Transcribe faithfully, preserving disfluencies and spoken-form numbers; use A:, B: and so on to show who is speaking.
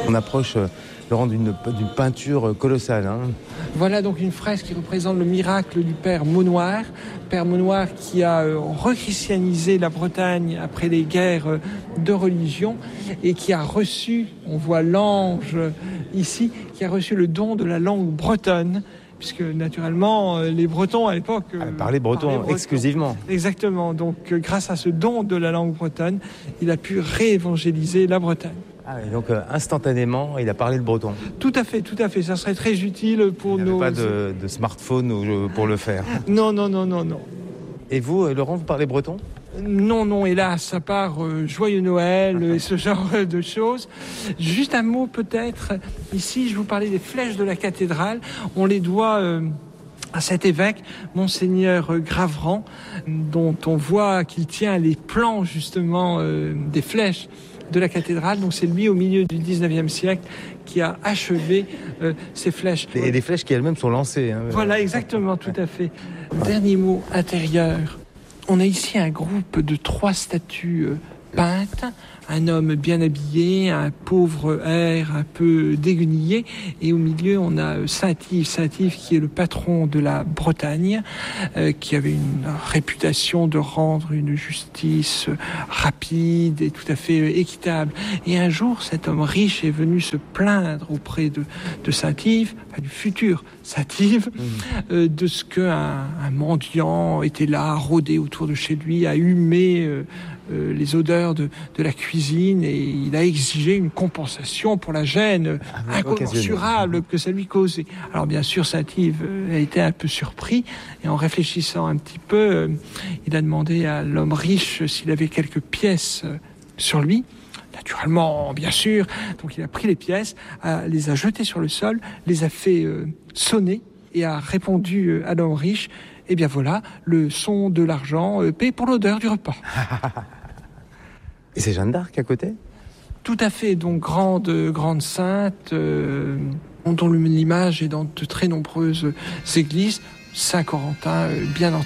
A: On approche, euh, Laurent, d'une, d'une peinture colossale. Hein.
B: Voilà donc une fresque qui représente le miracle du Père Maunoir. Père Maunoir qui a euh, rechristianisé la Bretagne après les guerres euh, de religion et qui a reçu, on voit l'ange euh, ici, qui a reçu le don de la langue bretonne. Puisque naturellement, euh, les Bretons à l'époque... Euh,
A: parlaient breton, breton exclusivement.
B: Exactement. Donc euh, grâce à ce don de la langue bretonne, il a pu réévangéliser la Bretagne.
A: Ah, et donc euh, instantanément, il a parlé le breton.
B: Tout à fait, tout à fait. Ça serait très utile pour
A: il
B: nos...
A: Il n'y avait pas de, de smartphone pour le faire.
B: Non, non, non, non, non.
A: Et vous, Laurent, vous parlez breton ?
B: Non, non, hélas, à part euh, Joyeux Noël et ce genre de choses. Juste un mot peut-être. Ici, je vous parlais des flèches de la cathédrale. On les doit... Euh, à cet évêque, Monseigneur Graverand, dont on voit qu'il tient les plans justement euh, des flèches de la cathédrale. Donc c'est lui au milieu du dix-neuvième siècle qui a achevé euh, ces flèches.
A: Et des flèches qui elles-mêmes sont lancées. Hein.
B: Voilà, exactement, tout à fait. Dernier mot intérieur. On a ici un groupe de trois statues euh, peintes. Un homme bien habillé, un pauvre air un peu déguenillé, et au milieu on a Saint-Yves, Saint-Yves qui est le patron de la Bretagne, euh, qui avait une réputation de rendre une justice rapide et tout à fait équitable. Et un jour, cet homme riche est venu se plaindre auprès de, de Saint-Yves, enfin du futur Saint-Yves, mmh. euh, de ce qu'un un mendiant était là, rôdé autour de chez lui, à humer euh, euh, les odeurs de, de la cuisine, et il a exigé une compensation pour la gêne ah, incommensurable que ça lui causait. Alors bien sûr, Saint-Yves a été un peu surpris, et en réfléchissant un petit peu, il a demandé à l'homme riche s'il avait quelques pièces sur lui. Naturellement, bien sûr. Donc il a pris les pièces, a, les a jetées sur le sol, les a fait euh, sonner, et a répondu à l'homme riche: eh bien voilà, le son de l'argent euh, paie pour l'odeur du repas.
A: Et c'est Jeanne d'Arc à côté ?
B: Tout à fait, donc grande, grande sainte, euh, dont l'image est dans de très nombreuses églises. Saint-Corentin, euh, bien entendu.